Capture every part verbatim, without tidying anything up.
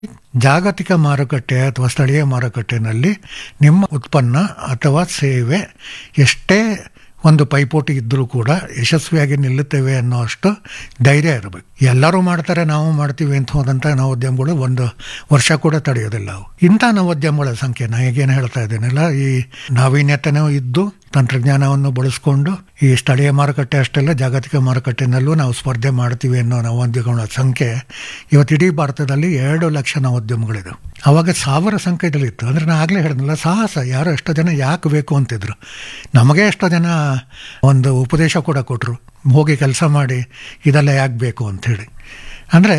ಜಾಗತಿಕ ಮಾರುಕಟ್ಟೆ ಅಥವಾ ಸ್ಥಳೀಯ ಮಾರುಕಟ್ಟೆನಲ್ಲಿ ನಿಮ್ಮ ಉತ್ಪನ್ನ ಅಥವಾ ಸೇವೆ ಎಷ್ಟೇ ಒಂದು ಪೈಪೋಟಿ ಇದ್ದರೂ ಕೂಡ ಯಶಸ್ವಿಯಾಗಿ ನಿಲ್ಲುತ್ತೇವೆ ಅನ್ನೋ ಅಷ್ಟು ಧೈರ್ಯ ಇರಬೇಕು. ಎಲ್ಲರೂ ಮಾಡ್ತಾರೆ ನಾವು ಮಾಡ್ತೀವಿ ಅಂತ ಹೋದಂಥ ನವೋದ್ಯಮಗಳು ಒಂದು ವರ್ಷ ಕೂಡ ತಡೆಯೋದಿಲ್ಲ. ಅವು ಇಂಥ ನವೋದ್ಯಮಗಳ ಸಂಖ್ಯೆ ನಾ ಈಗೇನು ಹೇಳ್ತಾ ಇದ್ದೇನಲ್ಲ, ಈ ನಾವೀನ್ಯತೆನೂ ಇದ್ದು ತಂತ್ರಜ್ಞಾನವನ್ನು ಬಳಸ್ಕೊಂಡು ಈ ಸ್ಥಳೀಯ ಮಾರುಕಟ್ಟೆ ಅಷ್ಟೆಲ್ಲ ಜಾಗತಿಕ ಮಾರುಕಟ್ಟೆನಲ್ಲೂ ನಾವು ಸ್ಪರ್ಧೆ ಮಾಡ್ತೀವಿ ಅನ್ನೋ ನವೋದ್ಯಮಗಳ ಸಂಖ್ಯೆ ಇವತ್ತು ಇಡೀ ಭಾರತದಲ್ಲಿ ಎರಡು ಲಕ್ಷ ನವೋದ್ಯಮಗಳಿದೆ. ಅವಾಗ ಸಾವಿರ ಸಂಖ್ಯೆದಲ್ಲಿತ್ತು. ಅಂದರೆ ನಾನು ಆಗಲೇ ಹೇಳಿದ್ನಲ್ಲ, ಸಾಹಸ. ಯಾರೋ ಎಷ್ಟೋ ಜನ ಯಾಕೆ ಬೇಕು ಅಂತಿದ್ರು. ನಮಗೆ ಎಷ್ಟೋ ಜನ ಒಂದು ಉಪದೇಶ ಕೂಡ ಕೊಟ್ಟರು, ಹೋಗಿ ಕೆಲಸ ಮಾಡಿ ಇದೆಲ್ಲ ಯಾಕೆ ಬೇಕು ಅಂಥೇಳಿ. ಅಂದರೆ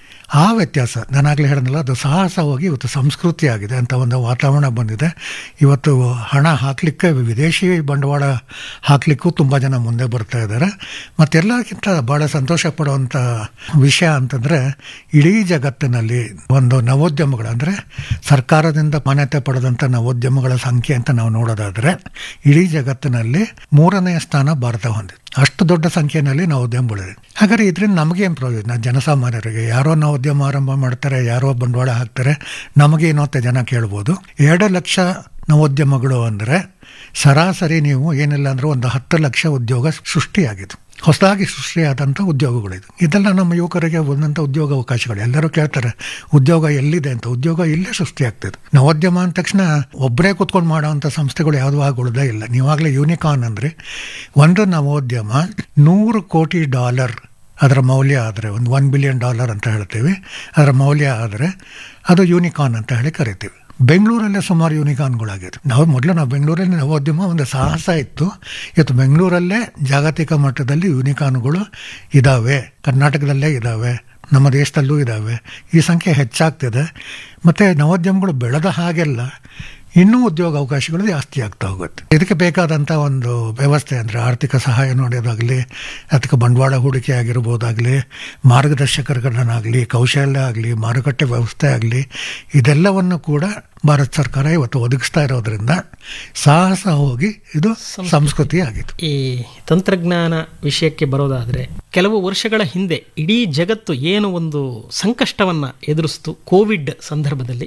ಆ ವ್ಯತ್ಯಾಸ ನಾನಾಗಲೇ ಹೇಳಿದ್ನಲ್ಲ, ಅದು ಸಾಹಸ ಹೋಗಿ ಇವತ್ತು ಸಂಸ್ಕೃತಿ ಆಗಿದೆ ಅಂತ ಒಂದು ವಾತಾವರಣ ಬಂದಿದೆ. ಇವತ್ತು ಹಣ ಹಾಕಲಿಕ್ಕೆ, ವಿದೇಶಿ ಬಂಡವಾಳ ಹಾಕಲಿಕ್ಕೂ ತುಂಬ ಜನ ಮುಂದೆ ಬರ್ತಾ ಇದ್ದಾರೆ. ಮತ್ತೆಲ್ಲಕ್ಕಿಂತ ಭಾಳ ಸಂತೋಷ ಪಡುವಂಥ ವಿಷಯ ಅಂತಂದರೆ, ಇಡೀ ಜಗತ್ತಿನಲ್ಲಿ ಒಂದು ನವೋದ್ಯಮಗಳು ಅಂದರೆ ಸರ್ಕಾರದಿಂದ ಮಾನ್ಯತೆ ಪಡೆದಂಥ ನವೋದ್ಯಮಗಳ ಸಂಖ್ಯೆ ಅಂತ ನಾವು ನೋಡೋದಾದರೆ ಇಡೀ ಜಗತ್ತಿನಲ್ಲಿ ಮೂರನೇ ಸ್ಥಾನ ಭಾರತ ಹೊಂದಿದೆ. ಅಷ್ಟು ದೊಡ್ಡ ಸಂಖ್ಯೆಯಲ್ಲಿ ನವೋದ್ಯಮಗಳಿದೆ. ಹಾಗಾದರೆ ಇದರಿಂದ ನಮಗೇನು ಪ್ರಯೋಜನ? ಜನಸಾಮಾನ್ಯರಿಗೆ ಯಾರೋ ನವೋದ್ಯಮ ಆರಂಭ ಮಾಡ್ತಾರೆ, ಯಾರೋ ಬಂಡವಾಳ ಹಾಕ್ತಾರೆ, ನಮಗೇನೋ ಅಂತ ಜನ ಕೇಳ್ಬೋದು. ಎರಡು ಲಕ್ಷ ನವೋದ್ಯಮಗಳು ಅಂದರೆ ಸರಾಸರಿ ನೀವು ಏನಿಲ್ಲ ಅಂದರೆ ಒಂದು ಹತ್ತು ಲಕ್ಷ ಉದ್ಯೋಗ ಸೃಷ್ಟಿಯಾಗಿದೆ, ಹೊಸದಾಗಿ ಸೃಷ್ಟಿಯಾದಂಥ ಉದ್ಯೋಗಗಳಿದು. ಇದೆಲ್ಲ ನಮ್ಮ ಯುವಕರಿಗೆ ಒಂದಂಥ ಉದ್ಯೋಗ ಅವಕಾಶಗಳು. ಎಲ್ಲರೂ ಕೇಳ್ತಾರೆ ಉದ್ಯೋಗ ಎಲ್ಲಿದೆ ಅಂತ. ಉದ್ಯೋಗ ಇಲ್ಲೇ ಸೃಷ್ಟಿಯಾಗ್ತದೆ. ನವೋದ್ಯಮ ಅಂದ ತಕ್ಷಣ ಒಬ್ಬರೇ ಕೂತ್ಕೊಂಡು ಮಾಡೋವಂಥ ಸಂಸ್ಥೆಗಳು ಯಾವುದೂ ಆಗುವುದೇ ಇಲ್ಲ. ನೀವಾಗಲೇ ಯೂನಿಕಾರ್ನ್ ಅಂದರೆ ಒಂದು ನವೋದ್ಯಮ ನೂರು ಕೋಟಿ ಡಾಲರ್ ಅದರ ಮೌಲ್ಯ ಆದರೆ, ಒಂದು ಒನ್ ಬಿಲಿಯನ್ ಡಾಲರ್ ಅಂತ ಹೇಳ್ತೀವಿ, ಅದರ ಮೌಲ್ಯ ಆದರೆ ಅದು ಯೂನಿಕಾರ್ನ್ ಅಂತ ಹೇಳಿ ಕರಿತೀವಿ. ಬೆಂಗಳೂರಲ್ಲೇ ಸುಮಾರು ಯೂನಿಕಾರ್ನ್ಗಳಾಗಿದೆ. ನಾವು ಮೊದಲು ನಾವು ಬೆಂಗಳೂರಲ್ಲಿ ನವೋದ್ಯಮ ಒಂದು ಸಾಹಸ ಇತ್ತು. ಇವತ್ತು ಬೆಂಗಳೂರಲ್ಲೇ ಜಾಗತಿಕ ಮಟ್ಟದಲ್ಲಿ ಯೂನಿಕಾರ್ನ್ಗಳು ಇದ್ದಾವೆ, ಕರ್ನಾಟಕದಲ್ಲೇ ಇದ್ದಾವೆ, ನಮ್ಮ ದೇಶದಲ್ಲೂ ಇದ್ದಾವೆ. ಈ ಸಂಖ್ಯೆ ಹೆಚ್ಚಾಗ್ತಿದೆ. ಮತ್ತು ನವೋದ್ಯಮಗಳು ಬೆಳೆದ ಹಾಗೆಲ್ಲ ಇನ್ನೂ ಉದ್ಯೋಗ ಅವಕಾಶಗಳು ಜಾಸ್ತಿ ಆಗ್ತಾ ಹೋಗುತ್ತೆ. ಇದಕ್ಕೆ ಬೇಕಾದಂಥ ಒಂದು ವ್ಯವಸ್ಥೆ ಅಂದರೆ ಆರ್ಥಿಕ ಸಹಾಯ ನೋಡೋದಾಗಲಿ, ಅದಕ್ಕೆ ಬಂಡವಾಳ ಹೂಡಿಕೆ ಆಗಿರ್ಬೋದಾಗಲಿ, ಮಾರ್ಗದರ್ಶಕರುಗಳನ್ನಾಗಲಿ, ಕೌಶಲ್ಯ ಆಗಲಿ, ಮಾರುಕಟ್ಟೆ ವ್ಯವಸ್ಥೆ ಆಗಲಿ, ಇದೆಲ್ಲವನ್ನು ಕೂಡ ಭಾರತ ಸರ್ಕಾರ ಇವತ್ತು ಒದಗಿಸ್ತಾ ಇರೋದ್ರಿಂದ ಸಾಹಸ ಹೋಗಿ ಇದು ಸಂಸ್ಕೃತಿ ಆಗಿತ್ತು. ಈ ತಂತ್ರಜ್ಞಾನ ವಿಷಯಕ್ಕೆ ಬರೋದಾದರೆ, ಕೆಲವು ವರ್ಷಗಳ ಹಿಂದೆ ಇಡೀ ಜಗತ್ತು ಏನು ಒಂದು ಸಂಕಷ್ಟವನ್ನು ಎದುರಿಸ್ತು ಕೋವಿಡ್ ಸಂದರ್ಭದಲ್ಲಿ,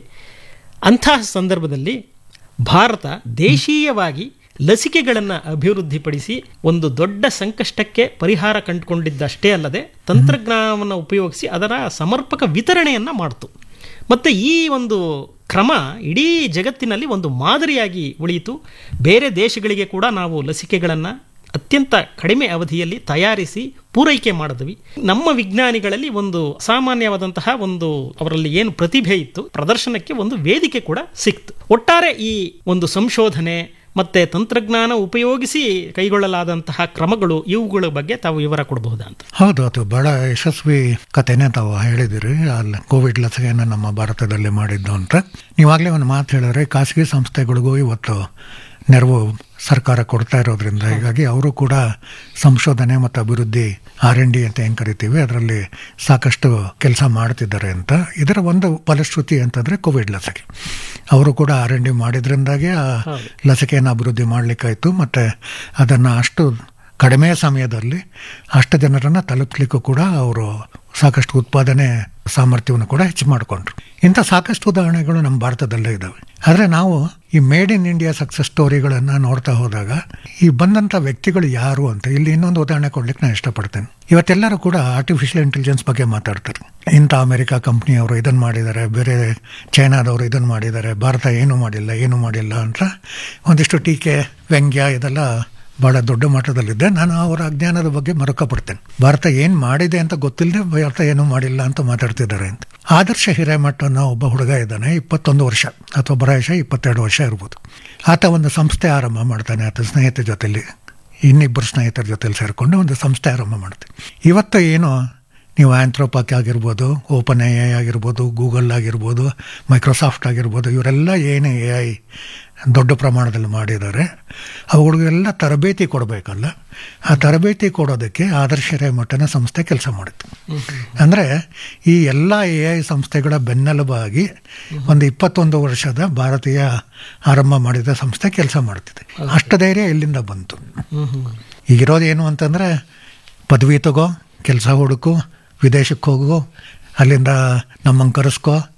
ಅಂತಹ ಸಂದರ್ಭದಲ್ಲಿ ಭಾರತ ದೇಶೀಯವಾಗಿ ಲಸಿಕೆಗಳನ್ನು ಅಭಿವೃದ್ಧಿಪಡಿಸಿ ಒಂದು ದೊಡ್ಡ ಸಂಕಷ್ಟಕ್ಕೆ ಪರಿಹಾರ ಕಂಡುಕೊಂಡಿದ್ದಷ್ಟೇ ಅಲ್ಲದೆ ತಂತ್ರಜ್ಞಾನವನ್ನು ಉಪಯೋಗಿಸಿ ಅದರ ಸಮರ್ಪಕ ವಿತರಣೆಯನ್ನು ಮಾಡಿತು. ಮತ್ತು ಈ ಒಂದು ಕ್ರಮ ಇಡೀ ಜಗತ್ತಿನಲ್ಲಿ ಒಂದು ಮಾದರಿಯಾಗಿ ಉಳಿಯಿತು. ಬೇರೆ ದೇಶಗಳಿಗೆ ಕೂಡ ನಾವು ಲಸಿಕೆಗಳನ್ನು ಅತ್ಯಂತ ಕಡಿಮೆ ಅವಧಿಯಲ್ಲಿ ತಯಾರಿಸಿ ಪೂರೈಕೆ ಮಾಡಿದ್ವಿ. ನಮ್ಮ ವಿಜ್ಞಾನಿಗಳಲ್ಲಿ ಒಂದು ಸಾಮಾನ್ಯವಾದಂತಹ ಒಂದು ಅವರಲ್ಲಿ ಏನು ಪ್ರತಿಭೆ ಇತ್ತು, ಪ್ರದರ್ಶನಕ್ಕೆ ಒಂದು ವೇದಿಕೆ ಕೂಡ ಸಿಕ್ತು. ಒಟ್ಟಾರೆ ಈ ಒಂದು ಸಂಶೋಧನೆ ಮತ್ತು ತಂತ್ರಜ್ಞಾನ ಉಪಯೋಗಿಸಿ ಕೈಗೊಳ್ಳಲಾದಂತಹ ಕ್ರಮಗಳು, ಇವುಗಳ ಬಗ್ಗೆ ತಾವು ವಿವರ ಕೊಡಬಹುದಾ ಅಂತ? ಹೌದು, ಅದು ಬಹಳ ಯಶಸ್ವಿ ಕಥೆನೇ ತಾವು ಹೇಳಿದಿರಿ. ಅಲ್ಲಿ ಕೋವಿಡ್ ಲಸಿಕೆಯನ್ನು ನಮ್ಮ ಭಾರತದಲ್ಲಿ ಮಾಡಿದ್ದು ಅಂತ. ನೀವಾಗಲೇ ಒಂದು ಮಾತು ಹೇಳಿದ್ರೆ, ಖಾಸಗಿ ಸಂಸ್ಥೆಗಳಿಗೂ ಇವತ್ತು ನೆರವು ಸರ್ಕಾರ ಕೊಡ್ತಾ ಇರೋದ್ರಿಂದ ಹೀಗಾಗಿ ಅವರು ಕೂಡ ಸಂಶೋಧನೆ ಮತ್ತು ಅಭಿವೃದ್ಧಿ ಆರ್ ಎನ್ ಡಿ ಅಂತ ಏನು ಕರಿತೀವಿ ಅದರಲ್ಲಿ ಸಾಕಷ್ಟು ಕೆಲಸ ಮಾಡ್ತಿದ್ದಾರೆ ಅಂತ. ಇದರ ಒಂದು ಫಲಶ್ರುತಿ ಅಂತಂದರೆ ಕೋವಿಡ್ ಲಸಿಕೆ. ಅವರು ಕೂಡ ಆರ್ ಎನ್ ಡಿ ಮಾಡಿದ್ರಿಂದಾಗೆ ಆ ಲಸಿಕೆಯನ್ನು ಅಭಿವೃದ್ಧಿ ಮಾಡಲಿಕ್ಕಾಯಿತು. ಮತ್ತು ಅದನ್ನು ಅಷ್ಟು ಕಡಿಮೆ ಸಮಯದಲ್ಲಿ ಅಷ್ಟು ಜನರನ್ನು ತಲುಪಲಿಕ್ಕೂ ಕೂಡ ಅವರು ಸಾಕಷ್ಟು ಉತ್ಪಾದನೆ ಸಾಮರ್ಥ್ಯವನ್ನು ಕೂಡ ಹೆಚ್ಚು ಮಾಡಿಕೊಂಡ್ರು. ಇಂಥ ಸಾಕಷ್ಟು ಉದಾಹರಣೆಗಳು ನಮ್ಮ ಭಾರತದಲ್ಲೇ ಇದ್ದಾವೆ. ಆದರೆ ನಾವು he made in India success ಸ್ಟೋರಿಗಳನ್ನು ನೋಡ್ತಾ ಹೋದಾಗ ಈ ಬಂದಂಥ ವ್ಯಕ್ತಿಗಳು ಯಾರು ಅಂತ ಇಲ್ಲಿ ಇನ್ನೊಂದು ಉದಾಹರಣೆ ಕೊಡ್ಲಿಕ್ಕೆ ನಾನು ಇಷ್ಟಪಡ್ತೇನೆ. ಇವತ್ತೆಲ್ಲರೂ ಕೂಡ ಆರ್ಟಿಫಿಷಿಯಲ್ ಇಂಟೆಲಿಜೆನ್ಸ್ ಬಗ್ಗೆ ಮಾತಾಡ್ತಾರೆ. ಇಂಥ ಅಮೆರಿಕ ಕಂಪ್ನಿಯವರು ಇದನ್ನು ಮಾಡಿದ್ದಾರೆ, ಬೇರೆ ಚೈನಾದವರು ಇದನ್ನು ಮಾಡಿದ್ದಾರೆ, ಭಾರತ ಏನೂ ಮಾಡಿಲ್ಲ ಏನೂ ಮಾಡಿಲ್ಲ ಅಂತ ಒಂದಿಷ್ಟು ಟೀಕೆ, ವ್ಯಂಗ್ಯ ಇದೆಲ್ಲ ಭಾಳ ದೊಡ್ಡ ಮಟ್ಟದಲ್ಲಿದ್ದೆ. ನಾನು ಅವರ ಅಜ್ಞಾನದ ಬಗ್ಗೆ ಮರುಕ ಪಡ್ತೇನೆ. ಭಾರತ ಏನು ಮಾಡಿದೆ ಅಂತ ಗೊತ್ತಿಲ್ಲದೆ ಭಾರತ ಏನೂ ಮಾಡಿಲ್ಲ ಅಂತ ಮಾತಾಡ್ತಿದ್ದಾರೆ ಅಂತ. ಆದರ್ಶ ಹಿರೇಮಠ ಅನ್ನೋ ಒಬ್ಬ ಹುಡುಗ ಇದ್ದಾನೆ, ಇಪ್ಪತ್ತೊಂದು ವರ್ಷ ಅಥವಾ ಬರಾಯಶ ಇಪ್ಪತ್ತೆರಡು ವರ್ಷ ಇರ್ಬೋದು. ಆತ ಒಂದು ಸಂಸ್ಥೆ ಆರಂಭ ಮಾಡ್ತಾನೆ. ಆತ ಸ್ನೇಹಿತರ ಜೊತೆಲಿ, ಇನ್ನಿಬ್ಬರು ಸ್ನೇಹಿತರ ಜೊತೆಲಿ ಸೇರಿಕೊಂಡು ಒಂದು ಸಂಸ್ಥೆ ಆರಂಭ ಮಾಡ್ತಾನೆ. ಇವತ್ತು ಏನು ನೀವು ಆಂಥ್ರೋಪಾಕ್ ಆಗಿರ್ಬೋದು, ಓಪನ್ ಎ ಐ ಆಗಿರ್ಬೋದು, ಗೂಗಲ್ ಆಗಿರ್ಬೋದು, ಮೈಕ್ರೋಸಾಫ್ಟ್ ಆಗಿರ್ಬೋದು, ಇವರೆಲ್ಲ ಏನು ಎ ಐ ದೊಡ್ಡ ಪ್ರಮಾಣದಲ್ಲಿ ಮಾಡಿದ್ದಾರೆ. ಅವುಗಳಿಗೆಲ್ಲ ತರಬೇತಿ ಕೊಡಬೇಕಲ್ಲ, ಆ ತರಬೇತಿ ಕೊಡೋದಕ್ಕೆ ಆದರ್ಶ ಹಿರೇಮಠನ ಸಂಸ್ಥೆ ಕೆಲಸ ಮಾಡಿತ್ತು. ಅಂದರೆ ಈ ಎಲ್ಲ ಎ ಐ ಸಂಸ್ಥೆಗಳ ಬೆನ್ನೆಲುಬಾಗಿ ಒಂದು ಇಪ್ಪತ್ತೊಂದು ವರ್ಷದ ಭಾರತೀಯ ಆರಂಭ ಮಾಡಿದ ಸಂಸ್ಥೆ ಕೆಲಸ ಮಾಡ್ತಿದೆ. ಅಷ್ಟು ಧೈರ್ಯ ಎಲ್ಲಿಂದ ಬಂತು? ಈಗಿರೋದೇನು ಅಂತಂದರೆ ಪದವಿ ತಗೋ, ಕೆಲಸ ಹುಡುಕು, ವಿದೇಶಕ್ಕೆ ಹೋಗು, ಅಲ್ಲಿಂದ ನಮ್ಮಂಗೆ ಕರೆಸ್ಕೋ,